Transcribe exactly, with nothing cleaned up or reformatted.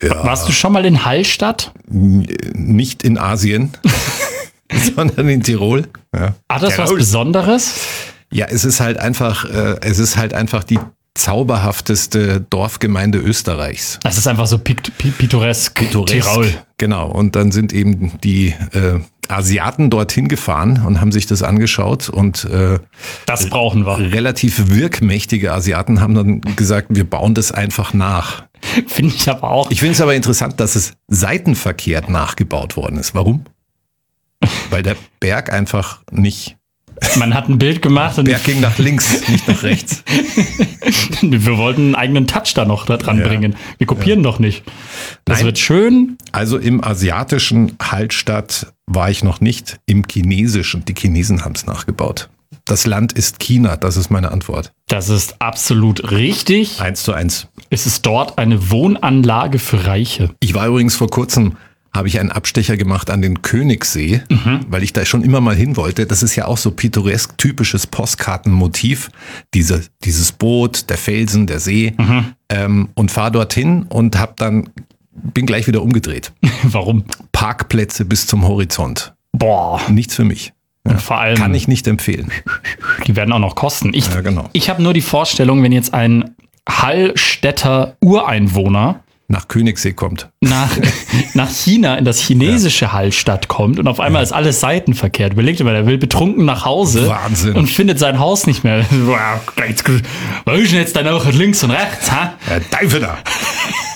Ja. Warst du schon mal in Hallstatt? Nicht in Asien, sondern in Tirol. Ja. Hat das was Tirol. Besonderes? Ja, es ist halt einfach, äh, es ist halt einfach die zauberhafteste Dorfgemeinde Österreichs. Das ist einfach so pikt, pi- pittoresk. Pittoresk. Tirol. Genau. Und dann sind eben die äh, Asiaten dorthin gefahren und haben sich das angeschaut und äh, Das brauchen wir. relativ wirkmächtige Asiaten haben dann gesagt, wir bauen das einfach nach. Finde ich aber auch. Ich finde es aber interessant, dass es seitenverkehrt nachgebaut worden ist. Warum? Weil der Berg einfach nicht, Man hat ein Bild gemacht und Berg ging nach links, nicht nach rechts. wir wollten einen eigenen Touch da noch da dran Ja. bringen. Wir kopieren doch nicht. Das Nein. wird schön. Also im asiatischen Hallstatt war ich noch nicht, im chinesischen. Die Chinesen haben es nachgebaut. Das Land ist China, das ist meine Antwort. Das ist absolut richtig. Eins zu eins. Es ist dort eine Wohnanlage für Reiche. Ich war übrigens vor kurzem, habe ich einen Abstecher gemacht an den Königssee, weil ich da schon immer mal hin wollte. Das ist ja auch so pittoresk, typisches Postkartenmotiv. Diese, dieses Boot, der Felsen, der See. Ähm, und fahre dorthin und hab dann, bin gleich wieder umgedreht. Warum? Parkplätze bis zum Horizont. Boah. Nichts für mich. Und vor allem, Kann ich nicht empfehlen. die werden auch noch kosten. Ich, Ja, genau. ich habe nur die Vorstellung, wenn jetzt ein Hallstätter Ureinwohner Nach Königssee kommt. nach, nach China in das chinesische Hallstatt kommt und auf einmal ist alles seitenverkehrt. Überlegt mal, der will betrunken nach Hause Wahnsinn. und findet sein Haus nicht mehr. Wo ist denn jetzt dann auch links und rechts? Ha? Ja, Teufel da!